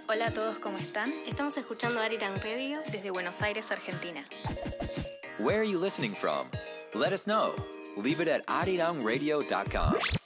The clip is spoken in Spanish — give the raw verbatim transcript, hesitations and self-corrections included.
Hola a todos, ¿cómo están? Estamos escuchando Arirang Radio desde Buenos Aires, Argentina. Where are you listening from? Let us know. Leave it at arirang radio dot com.